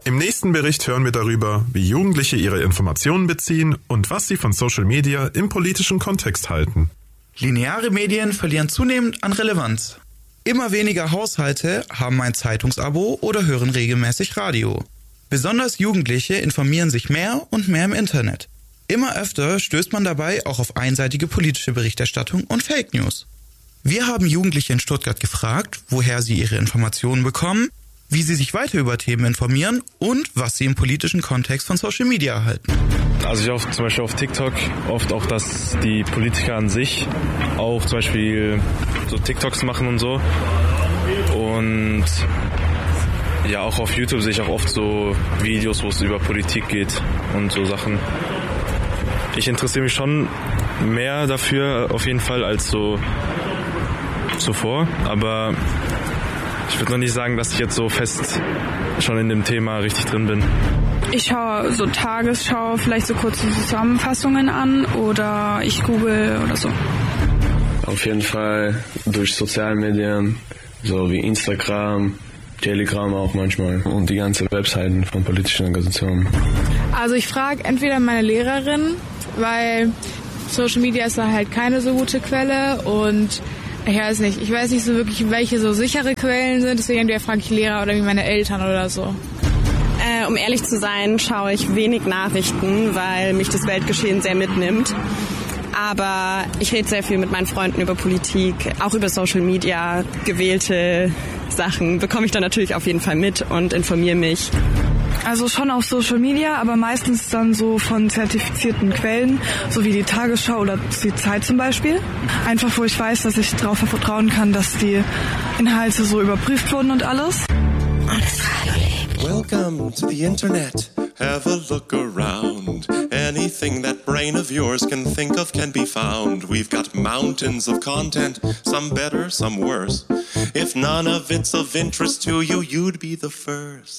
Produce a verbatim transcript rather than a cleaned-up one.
Im nächsten Bericht hören wir darüber, wie Jugendliche ihre Informationen beziehen und was sie von Social Media im politischen Kontext halten. Lineare Medien verlieren zunehmend an Relevanz. Immer weniger Haushalte haben ein Zeitungsabo oder hören regelmäßig Radio. Besonders Jugendliche informieren sich mehr und mehr im Internet. Immer öfter stößt man dabei auch auf einseitige politische Berichterstattung und Fake News. Wir haben Jugendliche in Stuttgart gefragt, woher sie ihre Informationen bekommen, wie sie sich weiter über Themen informieren und was sie im politischen Kontext von Social Media erhalten. Also ich auf, zum Beispiel auf TikTok oft auch, dass die Politiker an sich auch zum Beispiel so TikToks machen und so. Und ja, auch auf YouTube sehe ich auch oft so Videos, wo es über Politik geht und so Sachen. Ich interessiere mich schon mehr dafür auf jeden Fall als so zuvor, aber ich würde noch nicht sagen, dass ich jetzt so fest schon in dem Thema richtig drin bin. Ich schaue so Tagesschau, vielleicht so kurze Zusammenfassungen an oder ich google oder so. Auf jeden Fall durch Sozialmedien, so wie Instagram, Telegram auch manchmal und die ganzen Webseiten von politischen Organisationen. Also ich frage entweder meine Lehrerin, weil Social Media ist da halt keine so gute Quelle und ich weiß nicht, ich weiß nicht so wirklich, welche so sichere Quellen sind, deswegen entweder frage ich Lehrer oder wie meine Eltern oder so. Äh, um ehrlich zu sein, schaue ich wenig Nachrichten, weil mich das Weltgeschehen sehr mitnimmt. Aber ich rede sehr viel mit meinen Freunden über Politik, auch über Social Media, gewählte Sachen bekomme ich dann natürlich auf jeden Fall mit und informiere mich. Also schon auf Social Media, aber meistens dann so von zertifizierten Quellen, so wie die Tagesschau oder die Zeit zum Beispiel. Einfach, wo ich weiß, dass ich darauf vertrauen kann, dass die Inhalte so überprüft wurden und alles. Welcome to the Internet. Have a look around. Anything that brain of yours can think of can be found. We've got mountains of content, some better, some worse. If none of it's of interest to you, you'd be the first.